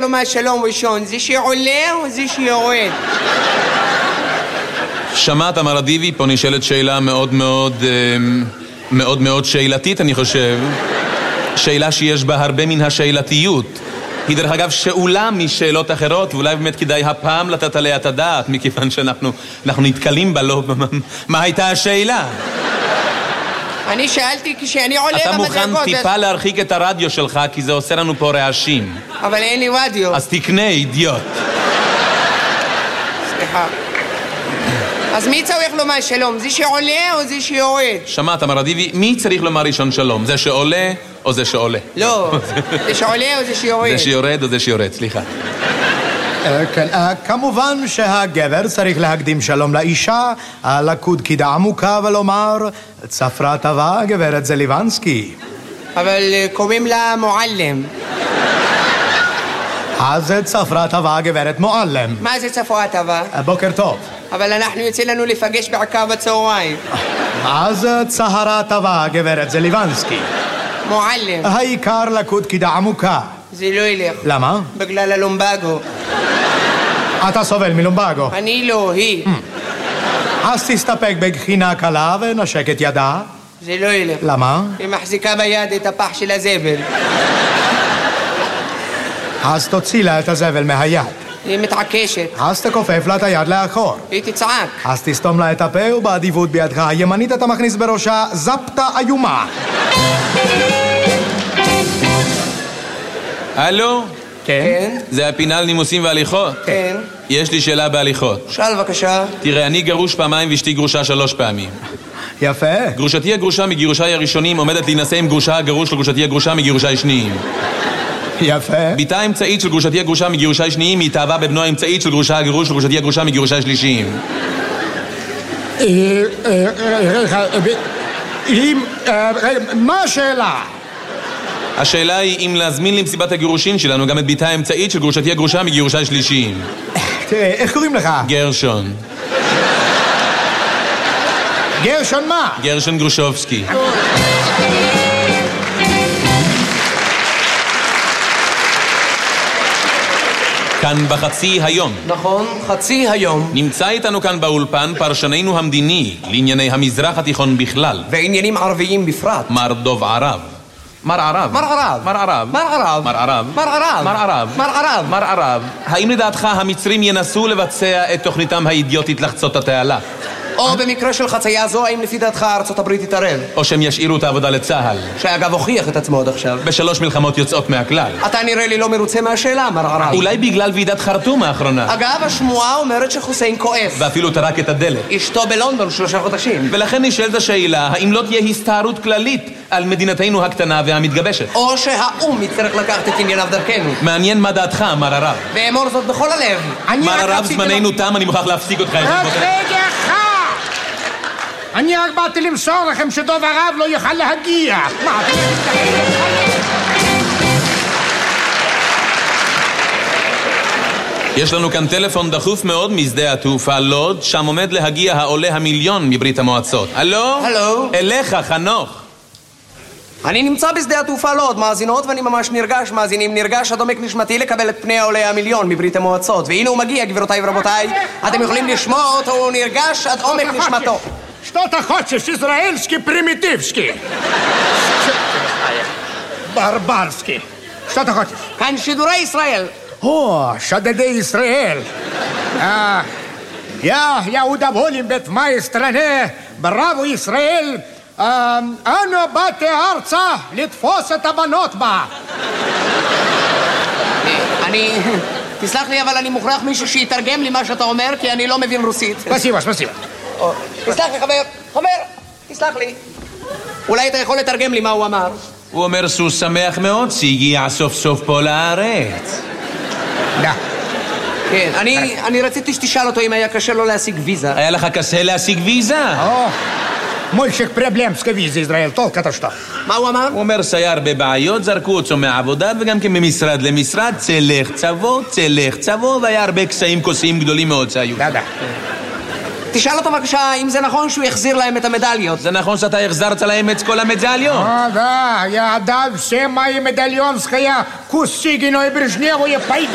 לומר שלום ראשון? זה שעולה או זה שיורד? שמעת, מר אדיבי, פה נשאלת שאלה מאוד מאוד שאלתית, אני חושב. שאלה שיש בה הרבה מן השאלתיות. היא דרך אגב שאולה משאלות אחרות, ואולי באמת כדאי הפעם לתת עליה את הדעת, מכיוון שאנחנו נתקלים בה, לא... מה הייתה השאלה? אני שאלתי כשאני עולה במדרגות... אתה מוכן טיפה להרחיק את הרדיו שלך, כי זה עושה לנו פה רעשים. אבל אין לי רדיו. אז תקנה, אידיוט. סליחה. אז מי צריך לומר שלום? זה שעולה או זה שיורד? שמעת, מר אדיבי, מי צריך לומר ראשון שלום? זה שעולה או זה שעולה? לא, זה שעולה או זה שיורד? זה שיורד או זה שיורד, סליחה. כן, כמובן שהגבר צריך להקדים שלום לאישה, לקוד קידה עמוקה ולומר צפרה טובה גברת זליבנסקי. אבל קוראים לה מועלם. אז צפרה טובה גברת מועלם. מה זה צפרה טובה? בוקר טוב. אבל אנחנו יוצא לנו לפגש בעיקר בצהריים. אז צהרה טובה גברת זליבנסקי. מועלם. העיקר לקוד קידה עמוקה. זה לא ילך. למה? בגלל הלומבגו. אתה סובל מלומבגו? אני לא, היא. אז תסתפק בגחינה קלה ונשק את ידה. זה לא ילך. למה? היא מחזיקה ביד את הפח של הזבל. אז תוציא לה את הזבל מהיד. היא מתעקשת. אז תכופף לה את היד לאחור. היא תצעק. אז תסתום לה את הפה ובאדיבות בידך הימנית אתה מכניס בראשה זפתה איומה. הלו? כן? זה הפינה על נימוסים והליכות? כן. יש לי שאלה בהליכות. שאל בבקשה. תראה, אני גרוש פעמיים ואשתי גרושה 3 פעמים. יפה. גרושתי הגרושה מגירושי הראשונים עומדת להינשא עם גרושה הגרוש לגרושתי הגרושה מגירושי שניים. יפה. ביתה האמצעית של גרושתי הגרושה מגירושי שניים היא התאהבה בבנו האמצעית של גרושה הגרוש לגרושתי הגרושה מגירושי שלישיים. מה השאלה? השאלה היא אם להזמין למסיבת הגירושין שלנו גם את ביתה האמצעית של גרושתי הגרושה מגירושי שלישיים. תראה, איך קוראים לך? גרשון. גרשון מה? גרשון גרושובסקי. כאן בחצי היום. נכון, חצי היום. נמצא איתנו כאן באולפן פרשננו המדיני לענייני המזרח התיכון בכלל. ועניינים ערביים בפרט. מר דוב ערב. מר ערב. מר ערב. מר ערב. מר ערב. מר ערב. מר ערב. מר ערב. מר ערב. מר ערב. האם לדעתך המצרים ינסו לבצע את תוכניתם האידיוטית לחצות התעלה? או במקרה של חצייה זו, האם לפי דעתך ארצות הברית תתערב? או שהם ישאירו את העבודה לצהל? שאגב הוכיח את עצמו עד עכשיו. ב3 מלחמות יוצאות מהכלל. אתה נראה לי לא מרוצה מהשאלה, מר ערב. אולי בגלל ועידת חרטום האחרונה. אגב, השמועה אומרת שחוסיין כועס. ואפילו טרק את הדלת. אשתו בלונדון 3 חודשים. ולכן נשאלת השאלה, האם לא תהיה הסתערות כללית על מדינתנו הקטנה והמתגבשת? או שהאום יצטרך לקחת את ענייניו דרכנו. מעניין מה דעתך, מר ערב. ואמור זאת בכל הלב. מר ערב, זמננו תם, אני מוכרח להפסיק אותך. אני רק באתי למסור לכם שדוב ערב לא יוכל להגיע. יש לנו כאן טלפון דחוף מאוד משדה התעופה לוד, שם עומד להגיע העולה המיליון מברית המועצות. הלו? הלו? אליך, חנוך. אני נמצא בשדה התעופה לוד, מאזינות, ואני ממש נרגש, מאזינים, נרגש עד עומק נשמתי לקבל את פני העולה המיליון מברית המועצות. והנה הוא מגיע, גבירותיי ורבותיי. אתם יכולים לשמוע אותו, הוא נרגש עד עומק נשמתו. Что ты хочешь, израильский, примитивский? Барбарский. Что ты хочешь? כאן שידורי ישראל. О, шадеды Израиль. Я удоволен быть в моей стране. Браво, Израиль. אנו באתי ארצה לתפוס את הבנות בה. תסלח לי, אבל אני מוכרח מישהו שיתרגם לי מה שאתה אומר, כי אני לא מבין רוסית. ספסיבה, ספסיבה. תסלח לי, חבר, תסלח לי. אולי אתה יכול לתרגם לי מה הוא אמר? הוא אומר שהוא שמח מאוד שהגיע סוף סוף פה לארץ. כן, אני רציתי שתשאל אותו אם היה קשה לו להשיג ויזה. היה לך קשה להשיג ויזה? מולשיק פרבלמסקה ויזה, ישראל, טולק אתה שטח. מה הוא אמר? הוא אומר שהיה הרבה בעיות, זרקו אותו מהעבודה וגם כן ממשרד למשרד, צלך צבו, והיה הרבה קשיים כוסיים גדולים מאוד שהיו. תשאל אותו בבקשה אם זה נכון שהוא יחזיר להם את המדליות. זה נכון שאתה החזרת להם את כל המדליות? Да, я отдал все мои медальонские куски Геной Брежневу и пойду